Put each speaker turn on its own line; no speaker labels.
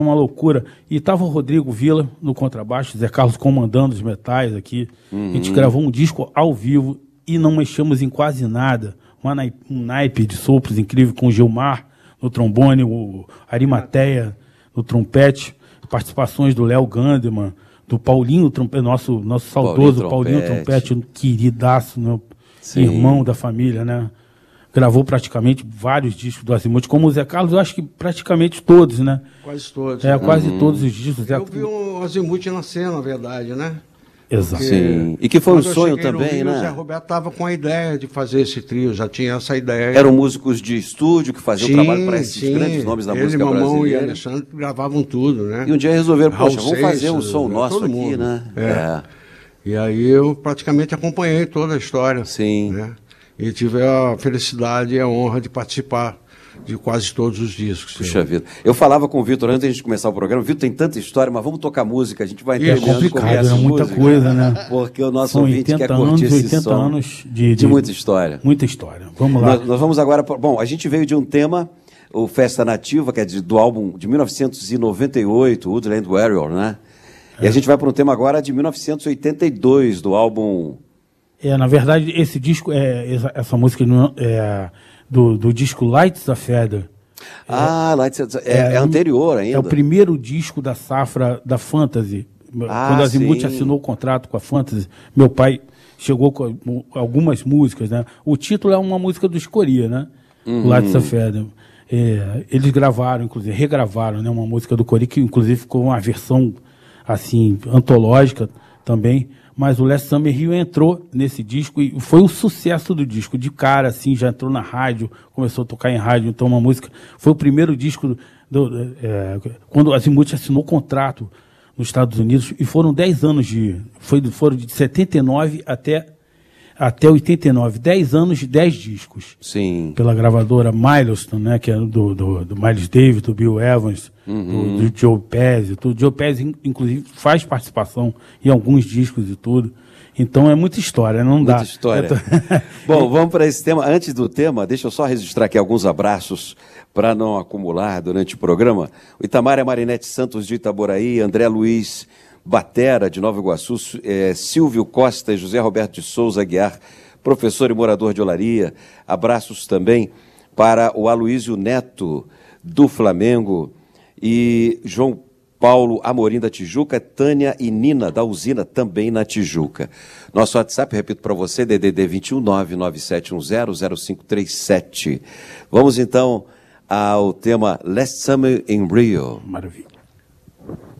uma loucura. E tava o Rodrigo Villa no contrabaixo, Zé Carlos comandando os metais aqui. A gente gravou um disco ao vivo e não mexemos em quase nada. Um naipe de sopros incrível com o Gilmar no trombone, o Arimateia no trompete, participações do Léo Gandeman, do Paulinho Trompete, nosso saudoso Paulinho Trompete, um queridaço, meu irmão da família, né? Gravou praticamente vários discos do Azimuth, como o Zé Carlos, eu acho que praticamente todos, né?
Quase todos.
Quase todos os discos.
Eu vi o Azimuth nascer, na verdade, né?
Exato.
Sim. E que foi um sonho também,
Rio,
né?
O Zé Roberto estava com a ideia de fazer esse trio, já tinha essa ideia.
Eram músicos de estúdio que faziam trabalho para esses grandes nomes da música
Mamão
brasileira.
E Alexandre gravavam tudo, né?
E um dia resolveram,
Raul
poxa, vamos fazer um som nosso aqui,
mundo,
né?
E aí eu praticamente acompanhei toda a história.
Sim.
Né? E tive a felicidade e a honra de participar de quase todos os discos.
Puxa vida. Eu falava com o Vitor antes de a gente começar o programa, o Vitor tem tanta história, mas vamos tocar música, a gente vai entender.
É complicado, é muita coisa, né?
Porque o nosso
São
ouvinte quer curtir esse
80
som.
anos de
muita história.
Muita história. Vamos lá.
Nós vamos agora... Bom, a gente veio de um tema, o Festa Nativa, que é do álbum de 1998, Woodland Warrior, né? E a gente vai para um tema agora de 1982, do álbum...
Na verdade, esse disco, essa música do disco Lights a Feather.
É anterior ainda.
É o primeiro disco da safra da Fantasy. Quando a Azimuth assinou o contrato com a Fantasy, meu pai chegou com algumas músicas, né? O título é uma música do Escoria, né? Lights a Feather. Eles gravaram, inclusive, regravaram, né? Uma música do Cori, que inclusive ficou uma versão assim, antológica também. Mas o Last Summer Rio entrou nesse disco e foi um sucesso do disco. De cara, assim, já entrou na rádio, começou a tocar em rádio, então uma música... Foi o primeiro disco quando a Azimuth assinou o contrato nos Estados Unidos, e foram 10 anos foram de 79 até 89. 10 anos, 10 discos.
Sim.
Pela gravadora Milestone, né, que é do Miles Davis, do Bill Evans, do Joe Pesci. O Joe Pesci, inclusive, faz participação em alguns discos e tudo. Então é muita história, não dá.
Muita história. Bom, vamos para esse tema. Antes do tema, deixa eu só registrar aqui alguns abraços para não acumular durante o programa. O Itamar Marinete Santos de Itaboraí, André Luiz Batera, de Nova Iguaçu, Silvio Costa e José Roberto de Souza Aguiar, professor e morador de Olaria. Abraços também para o Aloísio Neto, do Flamengo, e João Paulo Amorim, da Tijuca, Tânia e Nina, da Usina, também na Tijuca. Nosso WhatsApp, repito para você, DDD 21 99710 0537. Vamos então ao tema Last Summer in Rio.
Maravilha.